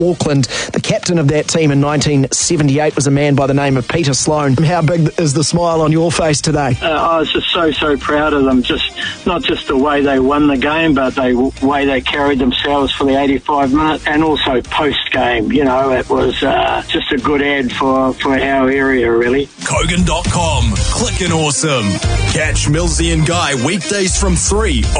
Auckland. The captain of that team in 1978 was a man by the name of Peter Sloan. How big is the smile on your face today? I was just so proud of them. Just not just the way they won the game, but the way they carried themselves for the 85 minutes, and also post-game. You know, it was just a good ad for our area, really. Kogan.com. Clickin' awesome. Catch Millsy and Guy weekdays from 3